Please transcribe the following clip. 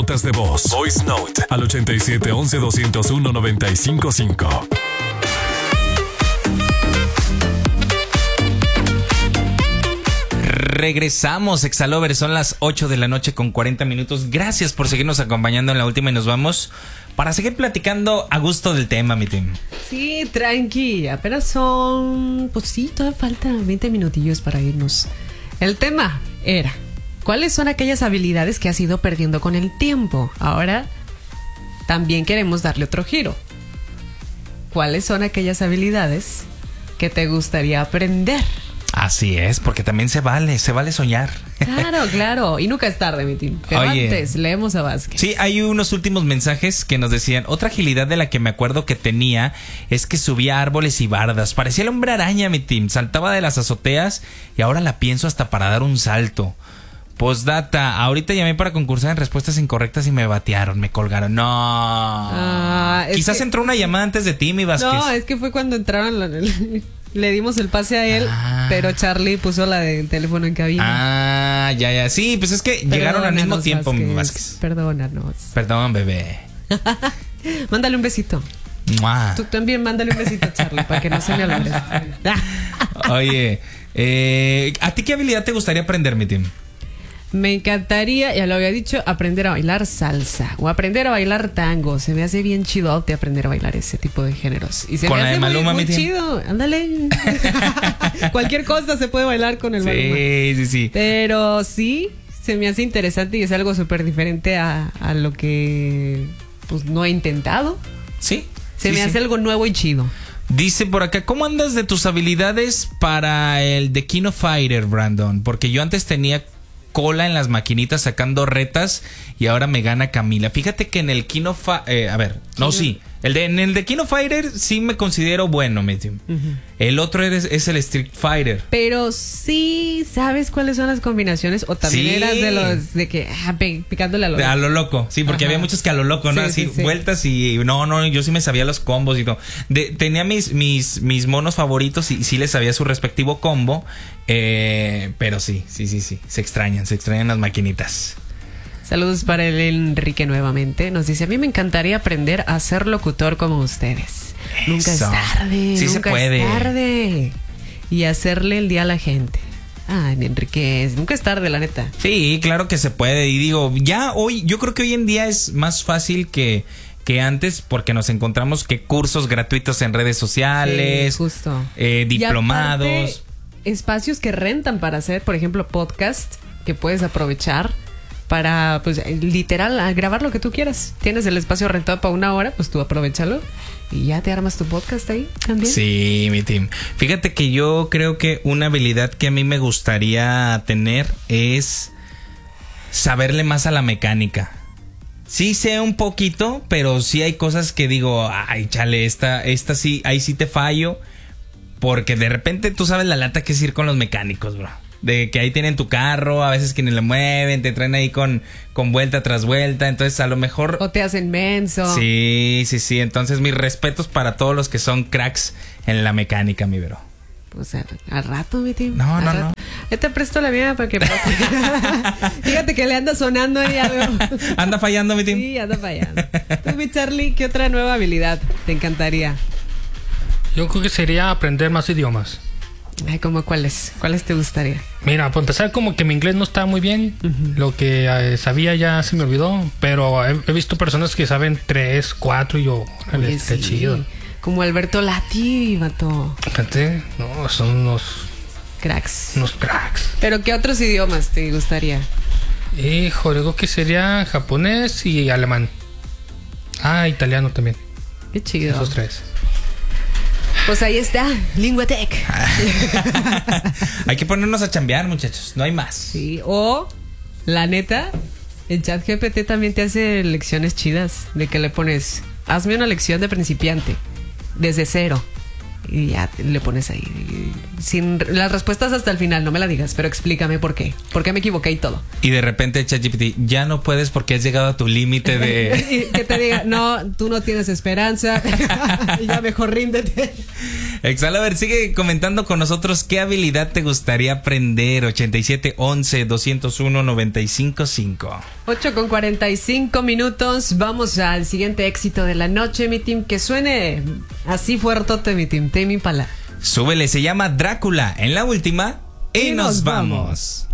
notas de voz. Voice Note al 8711-201-955. Regresamos, Exalover, son las 8 de la noche con 40 minutos. Gracias por seguirnos acompañando en la última y nos vamos para seguir platicando a gusto del tema, mi team. Sí, tranqui, apenas son, pues sí, todavía faltan 20 minutillos para irnos. El tema era, ¿cuáles son aquellas habilidades que has ido perdiendo con el tiempo? Ahora también queremos darle otro giro. ¿Cuáles son aquellas habilidades que te gustaría aprender? Así es, porque también se vale soñar. Claro, claro. Y nunca es tarde, mi team. Pero antes, leemos a Vázquez. Sí, hay unos últimos mensajes que nos decían, otra agilidad de la que me acuerdo que tenía es que subía árboles y bardas. Parecía el hombre araña, mi team. Saltaba de las azoteas y ahora la pienso hasta para dar un salto. Postdata, ahorita llamé para concursar en respuestas incorrectas y me batearon, me colgaron. No. Quizás entró una llamada antes de ti, mi Vázquez. No, es que fue cuando entraron... Le dimos el pase a él, pero Charlie puso la del teléfono en cabina. Ya. Sí, pues es que llegaron al mismo tiempo, mi Vázquez. Perdónanos. Perdón, bebé. Mándale un besito. ¡Mua! Tú también mándale un besito a Charlie para que no se me olvide. Oye, ¿a ti qué habilidad te gustaría aprender, mi team? Me encantaría, ya lo había dicho, aprender a bailar salsa o aprender a bailar tango. Se me hace bien chido de aprender a bailar ese tipo de géneros. Y se con me la hace de Maluma, muy chido. Ándale. Cualquier cosa se puede bailar con el Maluma. Sí. Pero sí, se me hace interesante y es algo súper diferente a lo que pues no he intentado. Sí. Se me hace algo nuevo y chido. Dice por acá, ¿cómo andas de tus habilidades para el The King of Fighter, Brandon? Porque yo antes tenía cola en las maquinitas sacando retas y ahora me gana Camila. Fíjate que en el King of Fighter, en el de King of Fighter sí me considero bueno, El otro es el Street Fighter. Pero sí sabes cuáles son las combinaciones o también eras de los de que picándole a lo loco. Sí, porque había muchos que a lo loco, ¿no? Sí, así vueltas y no, yo sí me sabía los combos y todo. Tenía mis monos favoritos y sí les sabía su respectivo combo. Pero sí, se extrañan las maquinitas. Saludos para el Enrique nuevamente. Nos dice, a mí me encantaría aprender a ser locutor como ustedes. Eso. Nunca es tarde. Sí, nunca se puede. Es tarde. Y hacerle el día a la gente. Enrique, nunca es tarde, la neta. Sí, claro que se puede. Y digo, yo creo que hoy en día es más fácil que antes, porque nos encontramos que cursos gratuitos en redes sociales. Sí, justo. Diplomados. Y aparte, espacios que rentan para hacer, por ejemplo, podcast que puedes aprovechar para, pues, literal, grabar lo que tú quieras. Tienes el espacio rentado para 1 hora, pues tú aprovechalo y ya te armas tu podcast ahí también. Sí, mi team. Fíjate que yo creo que una habilidad que a mí me gustaría tener es saberle más a la mecánica. Sí sé un poquito, pero sí hay cosas que digo, ay, chale, esta sí, ahí sí te fallo. Porque de repente tú sabes la lata que es ir con los mecánicos, bro. De que ahí tienen tu carro, a veces quienes lo mueven, te traen ahí con vuelta tras vuelta. Entonces a lo mejor... O te hacen menso. Sí. Entonces mis respetos para todos los que son cracks en la mecánica, mi bro. Pues al rato, mi tío. No. Yo te presto la mía para que... Fíjate que le anda sonando ahí algo. ¿Anda fallando, mi tío? Sí, anda fallando. Tú, mi Charlie, ¿qué otra nueva habilidad te encantaría? Yo creo que sería aprender más idiomas. Ay, ¿cómo cuáles? ¿Cuáles te gustaría? Mira, por empezar, como que mi inglés no está muy bien. Lo que sabía ya se me olvidó. Pero he visto personas que saben 3, 4 y yo... Está chido. Como Alberto Lati, vato. Fíjate, no, son unos... cracks. Unos cracks. ¿Pero qué otros idiomas te gustaría? Hijo, digo que sería japonés y alemán. Italiano también. Qué chido. Esos 3. Pues ahí está, Linguatec. Hay que ponernos a chambear, muchachos. No hay más. Sí, o la neta, el ChatGPT también te hace lecciones chidas. De que le pones, hazme una lección de principiante, desde cero. Y ya le pones ahí sin las respuestas hasta el final, no me la digas, pero explícame por qué me equivoqué y todo. Y de repente ChatGPT, ya no puedes porque has llegado a tu límite de... Que te diga, no, tú no tienes esperanza, ya mejor ríndete. Exhala, a ver, sigue comentando con nosotros qué habilidad te gustaría aprender. 8711-201-955. 8:45. Vamos al siguiente éxito de la noche, mi team. Que suene así fuertote, mi team. Tame Impala. Súbele, se llama Drácula en la última y nos vamos.